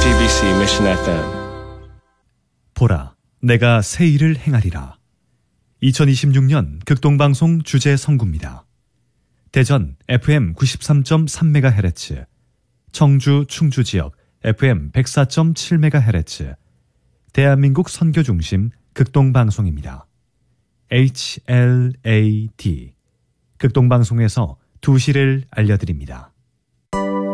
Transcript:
JTBC Mission FM. 보라, 내가 새 일을 행하리라. 2026년 극동방송 주제 선구입니다. 대전 FM 93.3MHz, 청주 충주 지역 FM 104.7MHz, 대한민국 선교중심 극동방송입니다. HLAD, 극동방송에서 2시를 알려드립니다.